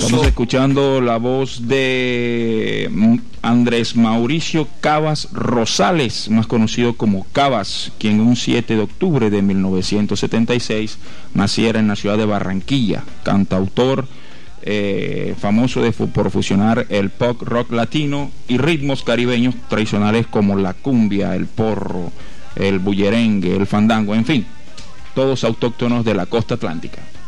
Estamos escuchando la voz de Andrés Mauricio Cabas Rosales, más conocido como Cabas, quien un 7 de octubre de 1976 naciera en la ciudad de Barranquilla, cantautor famoso por fusionar el pop rock latino y ritmos caribeños tradicionales como la cumbia, el porro, el bullerengue, el fandango, en fin, todos autóctonos de la costa atlántica.